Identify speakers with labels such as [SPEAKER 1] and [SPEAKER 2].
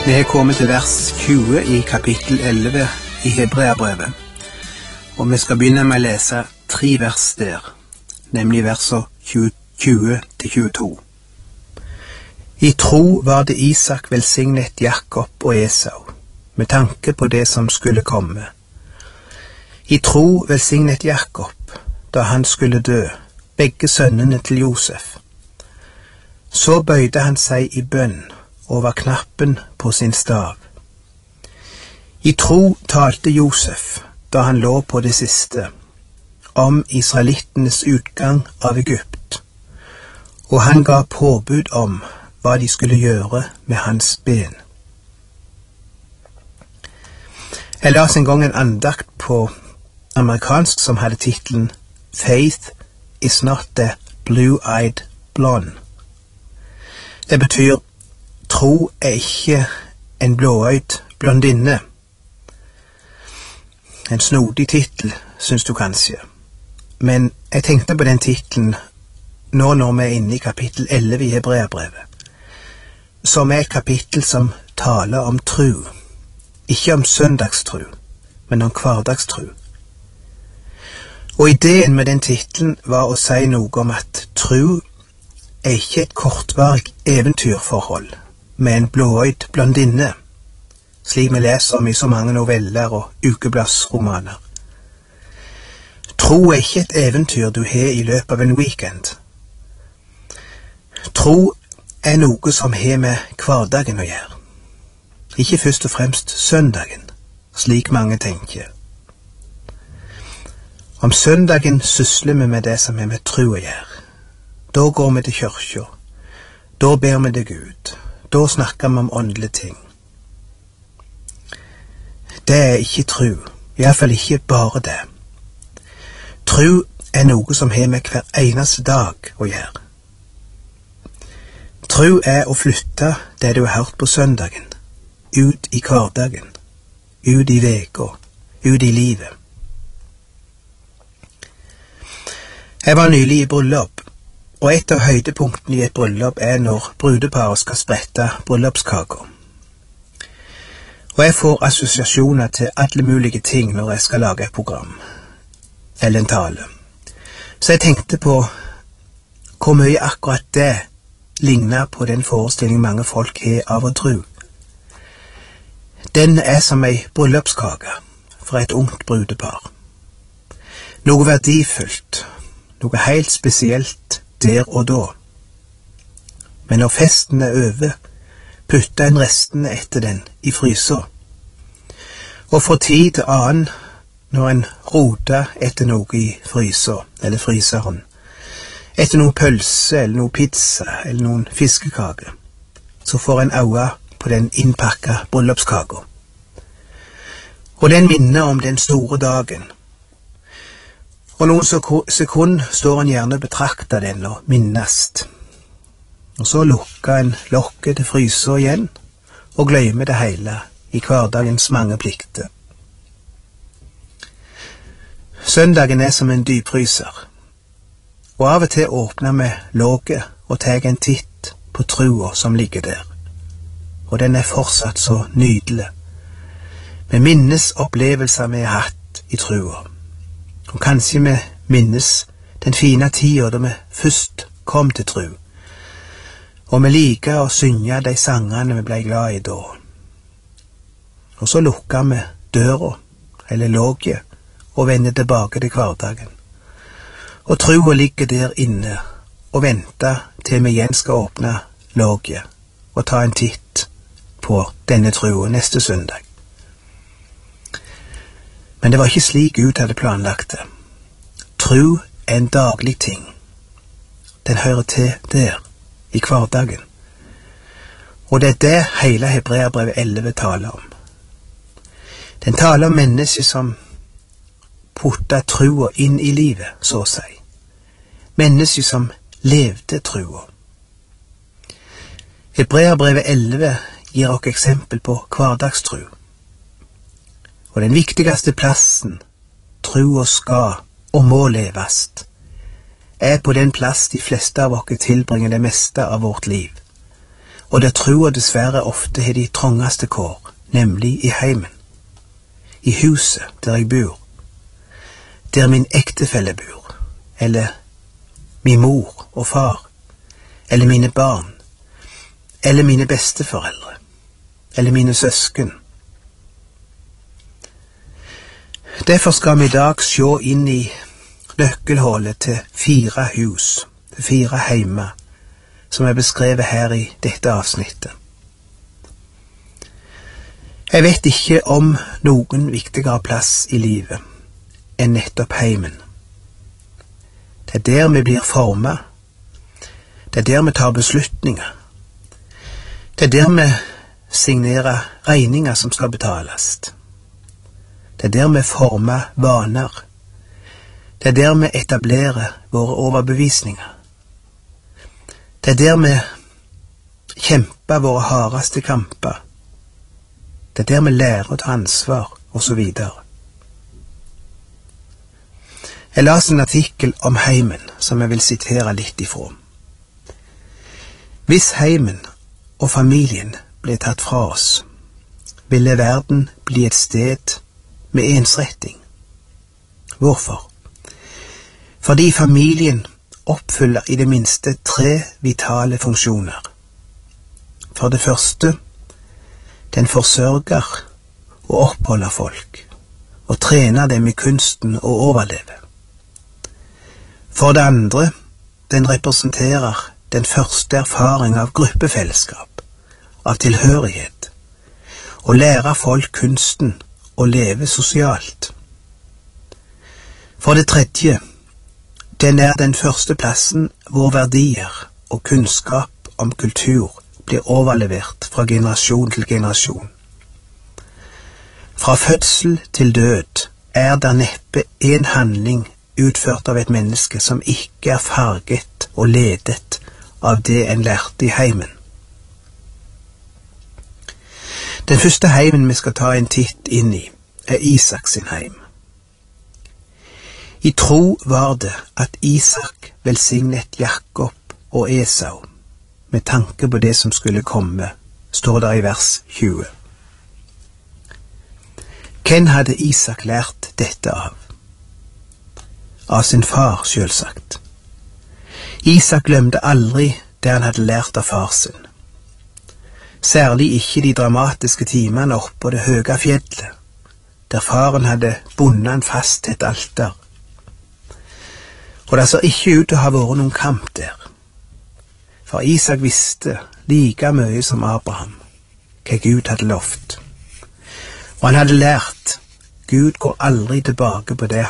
[SPEAKER 1] Vi er kommet til vers 20 i kapittel 11 i Hebreabrevet, og vi skal begynne med å lese 3 vers der, nemlig versene 20-22. I tro var det Isak velsignet Jakob og Esau, med tanke på det som skulle komme. I tro velsignet Jakob, da han skulle dø, begge sønnene til Josef. Så bøyde han seg i bønn over knappen på sin stav. I tro talte Josef, da han lå på det siste, om israelittenes utgang av Egypt, og han ga påbud om hva de skulle gjøre med hans ben. Jeg las en gang en andakt på amerikansk som hadde titelen Faith is not the blue-eyed blonde. Det betyr tro er ikke en blåøyd blondinne. En snodig titel, synes du kanskje. Men jeg tenkte på den titelen nå når vi er inne i kapittel 11 i Hebreabrevet, som er et kapittel som taler om tro. Ikke om søndagstro, men om hverdagstro. Og ideen med den titelen var å si noe om at tro er ikke et kortvarig eventyrforhold med en blåøyd blondinne, slik vi leser om i så mange noveller og ukebladsromaner. Tro er ikke et eventyr du har i løpet av en weekend. Tro er noe som har med hverdagen å gjøre. Ikke først og fremst søndagen, slik mange tenker. Om søndagen sysler vi med det som har med tro å gjøre. Da går vi til kirka, da ber vi til Gud, da snakker vi om åndelige ting. Det er ikke tro, i hvert fall ikke bare det. Tro er noe som har med hver eneste dag å gjøre. Tro er å flytte det du har hørt på søndagen, ut i hverdagen, ut i veka, ut i livet. Jeg var nylig i bryllup, og et av høydepunktene i et bryllup er når brudeparet skal sprette bryllupskaka. Og jeg får assosiasjoner til alle mulige ting når jeg skal lage et program, eller en tale. Så jeg tenkte på hvor mye akkurat det ligner på den forestilling mange folk har av å tro. Den er som ei bryllupskake fra et ungt brudepar. Noe verdifullt, noe helt spesielt der og da. Men når festen er over, putter en restene etter den i fryser. Og fra tid til annen, når en roter etter noe i fryser, eller fryseren, etter noen pølse, eller noen pizza, eller noen fiskekake, så får en øye på den innpakka bryllupskaka. Og den minner om den store dagen. Og noen sekund står en gjerne og betrakter den og minnast. Og så lukker en lokket til fryser igjen, og glemmer det hele i hverdagens mange plikter. Søndagen er som en dypfryser, og av og til åpner vi låget og tar en titt på trua som ligger der. Og den er fortsatt så nydelig. Vi minnes opplevelser vi har hatt i trua. Og kanskje vi minnes den fine tida da vi først kom til tro. Og vi liker å synge de sangene vi ble glad i da. Og så lukker vi døra, eller låget, og vender tilbake til hverdagen. Og troa ligger der inne, og venter til vi igjen skal åpne låget, og ta en titt på denne troa neste søndag. Men det var ikke slik Gud hadde planlagt det. Tro er en daglig ting. Den hører til der, i hverdagen. Og det er det hele Hebreabrevet 11 taler om. Den taler om mennesker som puttet troa inn i livet, så å si. Mennesker som levde troa. Hebreabrevet 11 gir oss eksempel på hverdagstro. Og den viktigste plassen troa skal og må levast, er på den plass de fleste av oss tilbringer det meste av vårt liv. og der trua dessverre ofte har de trangeste kår, nemlig i heimen, i huset der jeg bor, der min ektefelle bor, eller min mor og far, eller mine barn, eller mine besteforeldre, eller mine søsken. Derfor skal vi i dag se inn i nøkkelhullet til 4 hus, til 4 heimer, som er beskrevet her i dette avsnittet. Jeg vet ikke om noen viktigere plass i livet enn nettopp heimen. Det er der vi blir formet. Det er der vi tar beslutninger. Det er der vi signerer regninger som skal betales. Det er der vi former vaner. Det er der vi etablerer våre overbevisninger. Det er der vi kjemper våre hardeste kamper. Det er der vi lærer å ta ansvar, og så videre. Jeg las en artikkel om heimen, som jeg vil sitere litt ifra. Hvis heimen og familien ble tatt fra oss, ville verden bli et sted med ensretting. Hvorfor? Fordi familien oppfyller i det minste 3 vitale funksjoner. For det første, den forsørger og oppholder folk, og trener dem i kunsten å overleve. For det andre, den representerer den første erfaring av gruppefellesskap, av tilhørighet, og lærer folk kunsten å leve sosialt. For det tredje, den er den første plassen hvor verdier og kunnskap om kultur blir overlevert fra generasjon til generasjon. Fra fødsel til død er der neppe en handling utført av et menneske som ikke er farget og ledet av det en lærte i heimen. Den første heimen vi skal ta en titt inn i, er Isak sin heim. I tro var det at Isak velsignet Jakob og Esau, med tanke på det som skulle komme, står der i vers 20. Hvem hadde Isak lært dette av? Av sin far, selvsagt. Isak glemte aldri det han hadde lært av far sin. Særlig ikke de dramatiske timene oppe på det høye fjellet, der faren hadde bundet han fast til et alter. Og det så ikke ut til å ha vært noen kamp der. For Isak visste like mye som Abraham hva Gud hadde lovt. Og han hadde lært Gud går aldri tilbake på det